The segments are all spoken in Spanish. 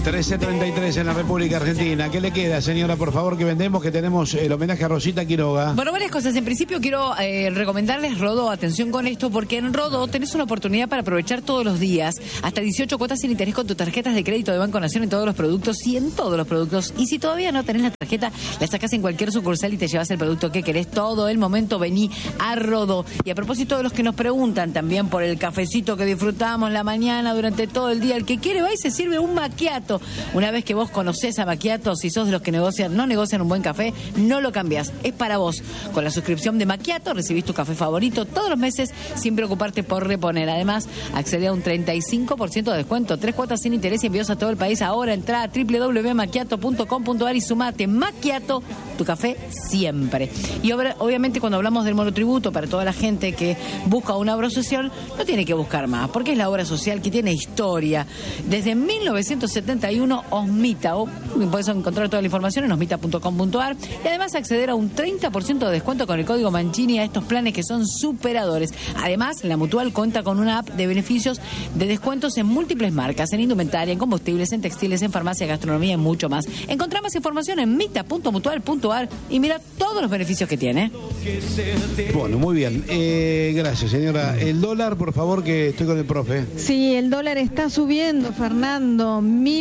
13:33 en la República Argentina. ¿Qué le queda, señora, por favor, que vendemos? Que tenemos el homenaje a Rosita Quiroga. Bueno, varias cosas. En principio quiero recomendarles Rodó. Atención con esto, porque en Rodó tenés una oportunidad para aprovechar todos los días hasta 18 cuotas sin interés con tus tarjetas de crédito de Banco Nación en todos los productos y en todos los productos. Y si todavía no tenés la tarjeta, la sacás en cualquier sucursal y te llevas el producto que querés todo el momento. Vení a Rodó. Y a propósito de los que nos preguntan también por el cafecito que disfrutamos la mañana durante todo el día, el que quiere va y se sirve un macchiato. Una vez que vos conocés a Macchiato, si sos de los que no negocian un buen café, no lo cambiás, es para vos. Con la suscripción de Macchiato recibís tu café favorito todos los meses sin preocuparte por reponer. Además, accede a un 35% de descuento, 3 cuotas sin interés y envíos a todo el país. Ahora entrá a www.macchiato.com.ar y sumate. Macchiato, tu café siempre. Y obviamente cuando hablamos del monotributo, para toda la gente que busca una obra social, no tiene que buscar más, porque es la obra social que tiene historia. Desde 1971, Osmita, o podés encontrar toda la información en osmita.com.ar y además acceder a un 30% de descuento con el código Mancini a estos planes que son superadores. Además, la Mutual cuenta con una app de beneficios de descuentos en múltiples marcas, en indumentaria, en combustibles, en textiles, en farmacia, gastronomía y mucho más. Encontrá más información en mita.mutual.ar y mira todos los beneficios que tiene. Bueno, muy bien. Gracias, señora. El dólar, por favor, que estoy con el profe. Sí, el dólar está subiendo, Fernando.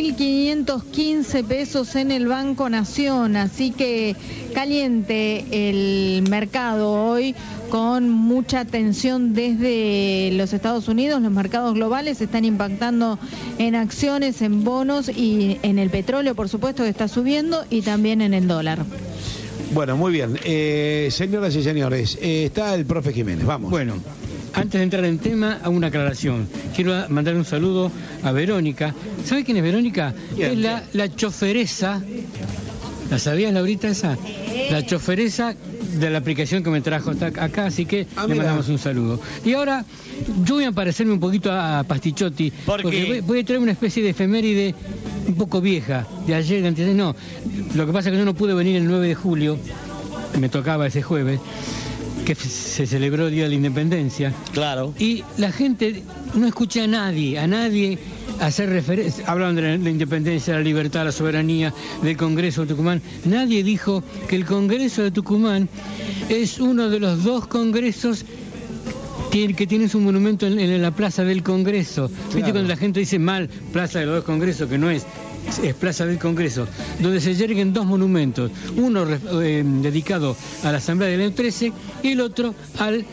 1.515 pesos en el Banco Nación. Así que caliente el mercado hoy, con mucha tensión desde los Estados Unidos. Los mercados globales están impactando en acciones, en bonos y en el petróleo, por supuesto, que está subiendo, y también en el dólar. Bueno, muy bien. Señoras y señores, está el profe Jiménez. Vamos. Bueno, antes de entrar en tema, hago una aclaración. Quiero mandar un saludo a Verónica. ¿Sabe quién es Verónica? ¿Quién? Es la choferesa. ¿La sabías, Laurita, esa? La choferesa de la aplicación que me trajo hasta acá, así que le mandamos un saludo. Y ahora, yo voy a parecerme un poquito a Pastichotti, porque voy a traer una especie de efeméride un poco vieja, de ayer, antes. No, lo que pasa es que yo no pude venir el 9 de julio, me tocaba ese jueves, que se celebró el Día de la Independencia. Claro. Y la gente no escucha a nadie hacer referencia. Hablaban de la independencia, la libertad, la soberanía del Congreso de Tucumán. Nadie dijo que el Congreso de Tucumán es uno de los 2 congresos que tiene su monumento en la Plaza del Congreso. Claro. ¿Viste cuando la gente dice mal Plaza de los 2 Congresos? Que no es Plaza del Congreso, donde se yerguen 2 monumentos, uno dedicado a la Asamblea del año 13 y el otro al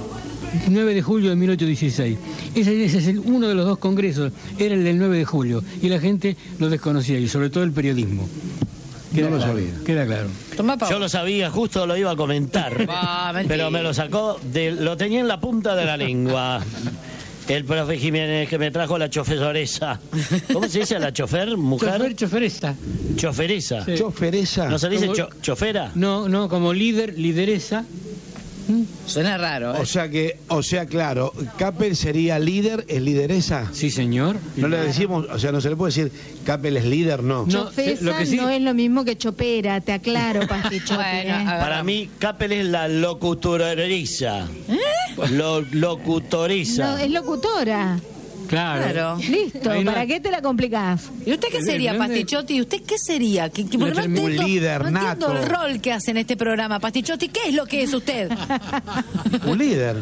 9 de julio de 1816. Ese es uno de los 2 congresos, era el del 9 de julio, y la gente lo desconocía, y sobre todo el periodismo. No lo sabía. Queda claro. Yo lo sabía, justo lo iba a comentar, pero me lo sacó, lo tenía en la punta de la lengua. El profe Jiménez, que me trajo la choferesa. ¿Cómo se dice la chofer? ¿Mujer? Choferesa. Choferesa. Sí. Choferesa. ¿No se dice chofera? No, como lideresa. Suena raro, ¿eh? O sea, claro, Capel sería líder, ¿es lideresa? Sí, señor. No le decimos, o sea, no se le puede decir Capel es líder, no. Chofesa lo que sí... no es lo mismo que chopera, te aclaro, Pastichotti. Bueno, para mí, Capel es la locutoriza. Locutoriza. No, es locutora. Claro. Listo, ¿para qué te la complicás? ¿Y usted qué sería, Pastichotti? ¿Usted qué sería? Porque no entiendo, un líder no nato. entiendo el rol que hace en este programa. Pastichotti, ¿qué es lo que es usted? Un líder.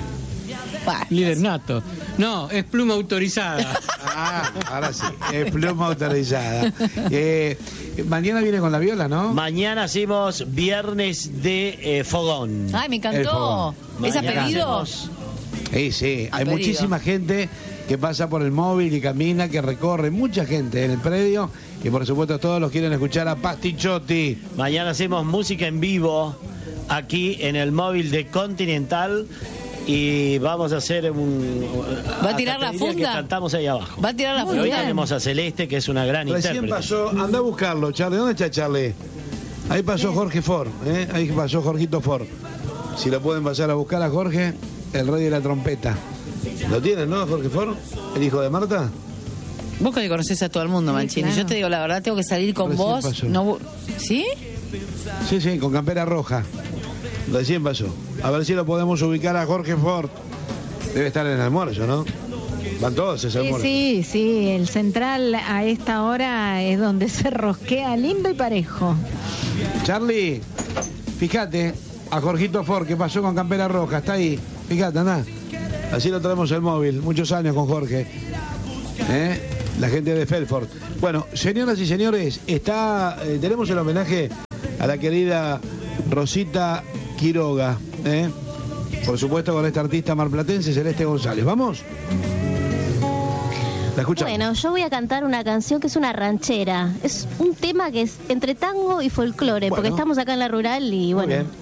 Líder nato. No, es pluma autorizada. Ahora sí, es pluma autorizada. Mañana viene con la viola, ¿no? Mañana hacemos viernes de fogón. Ay, me encantó. ¿Es a pedido? Sí, hay muchísima gente que pasa por el móvil y camina, que recorre, mucha gente en el predio, y por supuesto todos los quieren escuchar a Pastichotti. Mañana hacemos música en vivo aquí en el móvil de Continental y vamos a hacer ¿Va a tirar la funda? Que cantamos ahí abajo. ¿Va a tirar la Pero funda? hoy tenemos a Celeste, que es una gran Recién intérprete. pasó, anda a buscarlo, Charlie. ¿Dónde está Charlie? Ahí pasó Jorge Ford, ahí pasó Jorgito Ford. Si lo pueden pasar a buscar a Jorge, el rey de la trompeta. ¿Lo tienen, no, Jorge Ford? ¿El hijo de Marta? Vos que conoces a todo el mundo, Mancini. Claro. Yo te digo la verdad, tengo que salir con Recién vos. pasó. No, ¿sí? Sí, con campera roja. Recién pasó. A ver si lo podemos ubicar a Jorge Ford. Debe estar en el almuerzo, ¿no? Van todos ese almuerzo. Sí, el central a esta hora es donde se rosquea lindo y parejo. Charlie, fíjate a Jorgito Ford, que pasó con campera roja, está ahí. Fíjate, andá. Así lo traemos el móvil, muchos años con Jorge. La gente de Felford. Bueno, señoras y señores, tenemos el homenaje a la querida Rosita Quiroga. Por supuesto con esta artista marplatense, Celeste González. ¿Vamos? La escuchamos. Bueno, yo voy a cantar una canción que es una ranchera. Es un tema que es entre tango y folclore, porque estamos acá en la rural y bueno,